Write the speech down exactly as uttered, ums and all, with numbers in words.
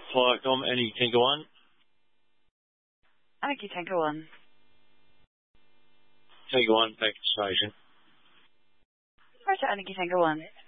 Flycom, Annie Tango one. Aniki Tango one. Tango one, back to station. Roger, Aniki Tango one.